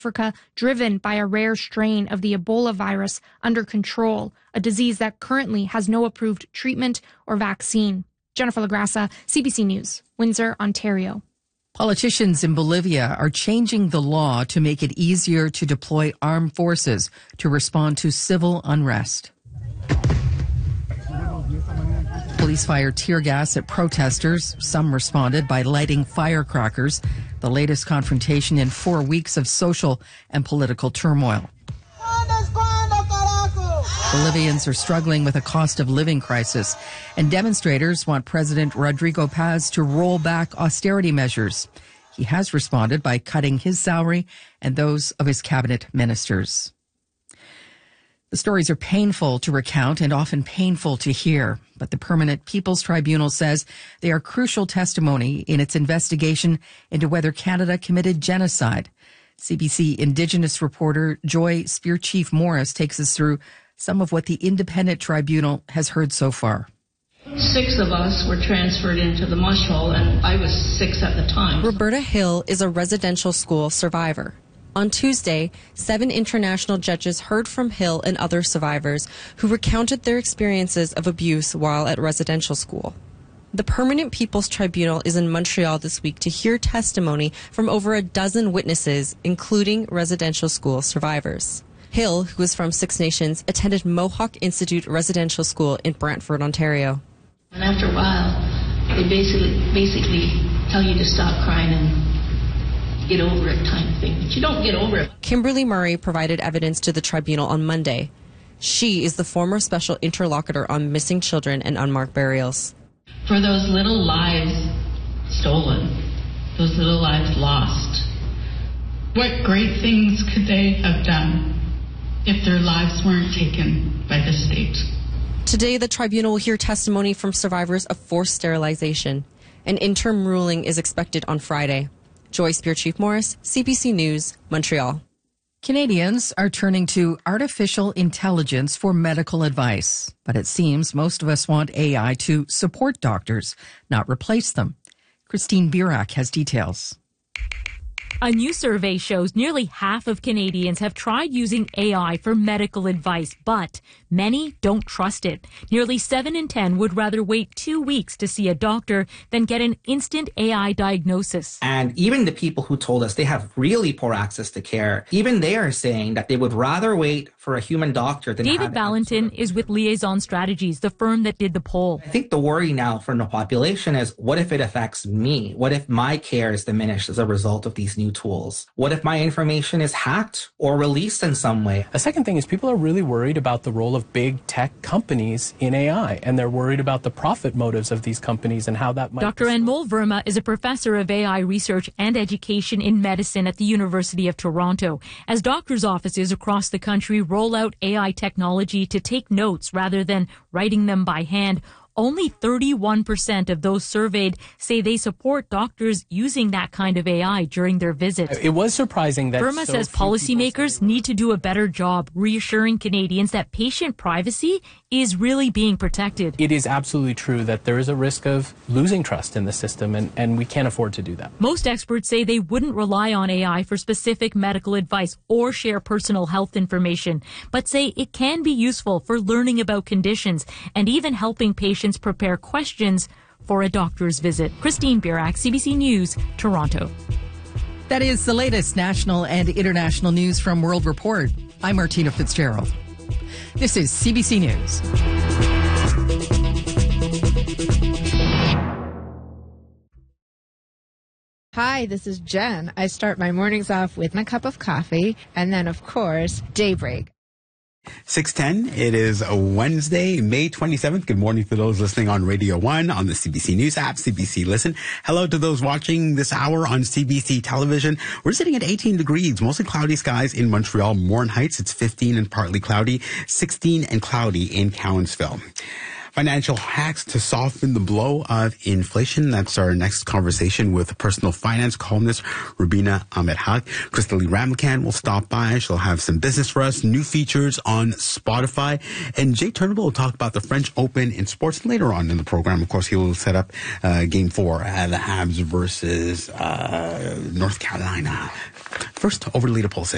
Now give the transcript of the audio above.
Africa, driven by a rare strain of the Ebola virus under control, a disease that currently has no approved treatment or vaccine. Jennifer Lagrassa, CBC News, Windsor, Ontario. Politicians in Bolivia are changing the law to make it easier to deploy armed forces to respond to civil unrest. Police fired tear gas at protesters. Some responded by lighting firecrackers, the latest confrontation in 4 weeks of social and political turmoil. Bolivians are struggling with a cost of living crisis, and demonstrators want President Rodrigo Paz to roll back austerity measures. He has responded by cutting his salary and those of his cabinet ministers. The stories are painful to recount and often painful to hear, but the Permanent People's Tribunal says they are crucial testimony in its investigation into whether Canada committed genocide. CBC Indigenous reporter Joy Spearchief Morris takes us through some of what the independent tribunal has heard so far. 6 of us were transferred into the mush hole, and I was 6 at the time. Roberta Hill is a residential school survivor. On Tuesday, 7 international judges heard from Hill and other survivors who recounted their experiences of abuse while at residential school. The Permanent People's Tribunal is in Montreal this week to hear testimony from over a dozen witnesses, including residential school survivors. Hill, who is from Six Nations, attended Mohawk Institute Residential School in Brantford, Ontario. And after a while, they basically tell you to stop crying and get over it kind of thing. But you don't get over it. Kimberly Murray provided evidence to the tribunal on Monday. She is the former special interlocutor on missing children and unmarked burials. For those little lives stolen, those little lives lost, what great things could they have done if their lives weren't taken by the state? Today, the tribunal will hear testimony from survivors of forced sterilization. An interim ruling is expected on Friday. Joy Spearchief Morris, CBC News, Montreal. Canadians are turning to artificial intelligence for medical advice, but it seems most of us want AI to support doctors, not replace them. Christine Birak has details. A new survey shows nearly half of Canadians have tried using AI for medical advice, but many don't trust it. Nearly 7 in 10 would rather wait 2 weeks to see a doctor than get an instant AI diagnosis. And even the people who told us they have really poor access to care, even they are saying that they would rather wait for a human doctor than David Valentin is with Liaison Strategies, the firm that did the poll. I think the worry now from the population is, what if it affects me? What if my care is diminished as a result of these new tools? What if my information is hacked or released in some way? A second thing is people are really worried about the role of big tech companies in AI, and they're worried about the profit motives of these companies and how that might... Dr. Anmol Verma is a professor of AI research and education in medicine at the University of Toronto. As doctors' offices across the country roll out AI technology to take notes rather than writing them by hand, only 31% of those surveyed say they support doctors using that kind of AI during their visits. It was surprising that Verma says policymakers need to do a better job reassuring Canadians that patient privacy is really being protected. It is absolutely true that there is a risk of losing trust in the system, and we can't afford to do that. Most experts say they wouldn't rely on AI for specific medical advice or share personal health information, but say it can be useful for learning about conditions and even helping patients prepare questions for a doctor's visit. Christine Birak, CBC News, Toronto. That is the latest national and international news from World Report. I'm Martina Fitzgerald. This is CBC News. Hi, this is Jen. I start my mornings off with my cup of coffee and then, of course, Daybreak. 6:10. It is a Wednesday, May 27th. Good morning to those listening on Radio 1, on the CBC News app, CBC Listen. Hello to those watching this hour on CBC Television. We're sitting at 18 degrees, mostly cloudy skies in Montreal. Morin Heights, it's 15 and partly cloudy, 16 and cloudy in Cowansville. Financial hacks to soften the blow of inflation. That's our next conversation with personal finance columnist Rubina Ahmed-Haq. Crystalie Ramlakan will stop by. She'll have some business for us, new features on Spotify. And Jay Turnbull will talk about the French Open in sports later on in the program. Of course, he will set up Game 4, the Habs versus North Carolina. First, over to Lita Polson.